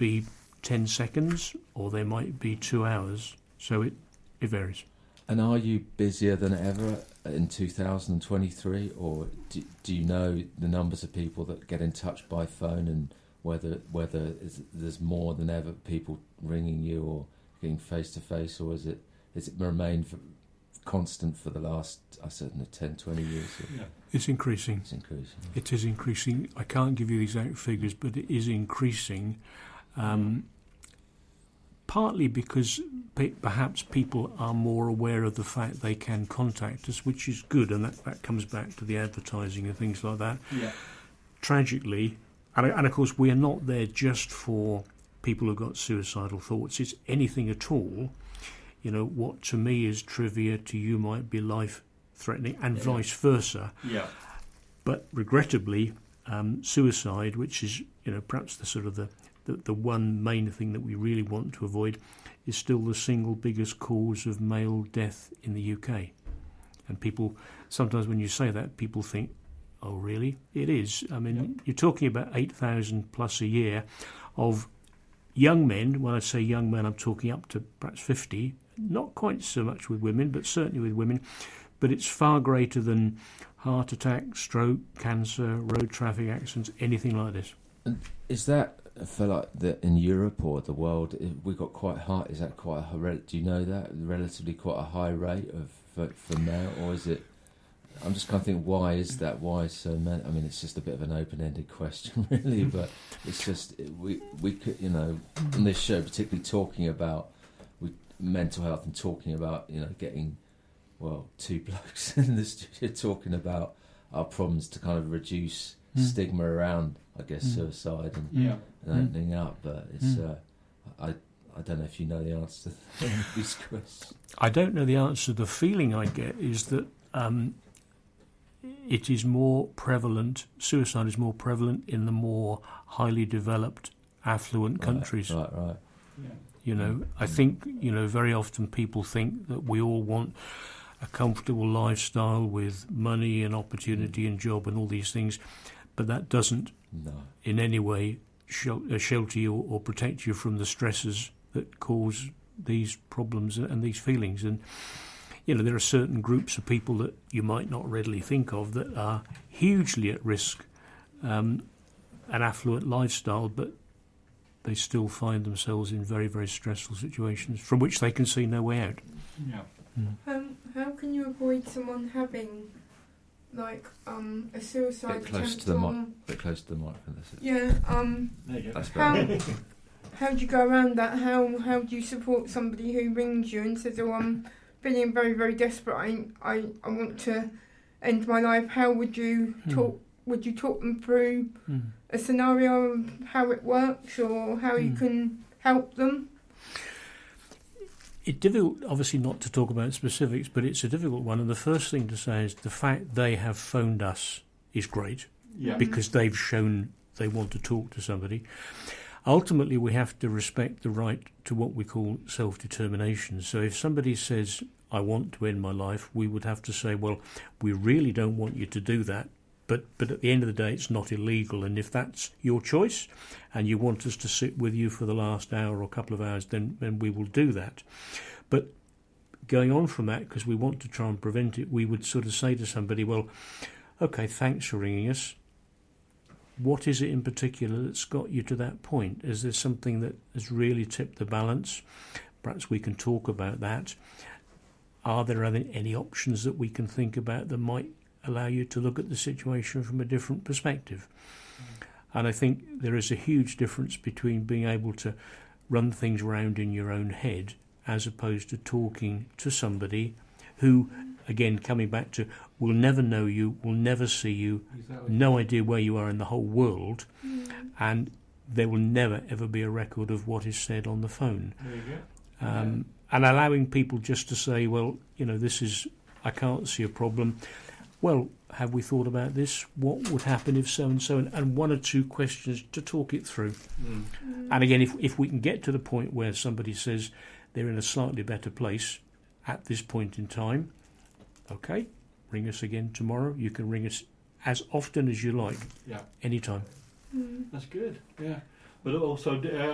be 10 seconds or they might be 2 hours. So it varies. And are you busier than ever in 2023, or do you know the numbers of people that get in touch by phone, and whether there's more than ever people ringing you or getting face to face, or is it remained constant for the last, I don't know, 10, 20 years? Yeah. It's increasing. It's increasing. It is increasing. I can't give you the exact figures, but it is increasing. Partly because perhaps people are more aware of the fact they can contact us, which is good, and that comes back to the advertising and things like that. Yeah. Tragically, and of course we are not there just for people who've got suicidal thoughts. It's anything at all. You know, what to me is trivia, to you might be life-threatening, and vice versa. Yeah. But regrettably, suicide, which is, you know, perhaps the sort of the one main thing that we really want to avoid, is still the single biggest cause of male death in the UK. And people, sometimes when you say that, people think, oh, really? It is. I mean, You're talking about 8,000 plus a year of young men. When I say young men, I'm talking up to perhaps 50, not quite so much with women, but certainly with women. But it's far greater than heart attack, stroke, cancer, road traffic accidents, anything like this. And is that, I feel like that in Europe or the world, we got quite high? Is that quite a high? Do you know that relatively quite a high rate for now, or is it? I'm just kind of thinking, why is that? Why so many? I mean, it's just a bit of an open-ended question, really. But it's just we could, you know, on this show, particularly talking about mental health and talking about, you know, getting two blokes in the studio talking about our problems to kind of reduce stigma around, I guess, suicide and opening up. But it's I don't know if you know the answer to these questions. I don't know the answer. The feeling I get is that it is more prevalent. Suicide is more prevalent in the more highly developed, affluent countries. Right. Yeah. You know, I think, you know, very often people think that we all want a comfortable lifestyle with money and opportunity and job and all these things, but that doesn't in any way shelter you or protect you from the stresses that cause these problems and these feelings. And, you know, there are certain groups of people that you might not readily think of that are hugely at risk, an affluent lifestyle, but they still find themselves in very, very stressful situations from which they can see no way out. Yeah. How can you avoid someone having, like, a suicide Bit close attempt? to the bit close to the microphone. That's it. Yeah. There you go. That's better. How do you go around that? How do you support somebody who rings you and says, "Oh, I'm feeling very, very desperate. I want to end my life." How would you talk? Would you talk them through a scenario of how it works or how you can help them? It's difficult, obviously, not to talk about specifics, but it's a difficult one. And the first thing to say is the fact they have phoned us is great, because they've shown they want to talk to somebody. Ultimately, we have to respect the right to what we call self-determination. So if somebody says, I want to end my life, we would have to say, well, we really don't want you to do that. But at the end of the day, it's not illegal. And if that's your choice and you want us to sit with you for the last hour or couple of hours, then we will do that. But going on from that, because we want to try and prevent it, we would sort of say to somebody, well, OK, thanks for ringing us. What is it in particular that's got you to that point? Is there something that has really tipped the balance? Perhaps we can talk about that. Are there any options that we can think about that might allow you to look at the situation from a different perspective? And I think there is a huge difference between being able to run things around in your own head as opposed to talking to somebody who, again, coming back to, will never know you, will never see you, no idea where you are in the whole world, and there will never ever be a record of what is said on the phone. There you go. And allowing people just to say, well, you know, I can't see a problem. Well, have we thought about this? What would happen if so-and-so? And one or two questions to talk it through. And again, if we can get to the point where somebody says they're in a slightly better place at this point in time, OK, ring us again tomorrow. You can ring us as often as you like, anytime. That's good, yeah. But also